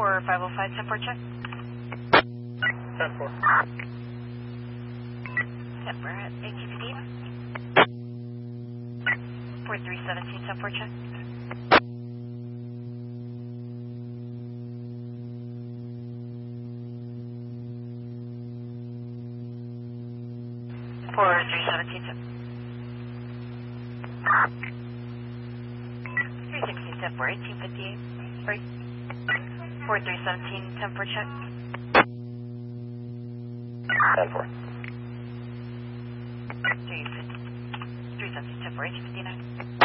4505, 10-4 check. 10-4. Yep, we're at ATPD. 4317, 10-4 check. For 317, 316, 10-4, 1858. Sorry. 4317, 10-4 check. 10-4. 317, 10-4, 1859.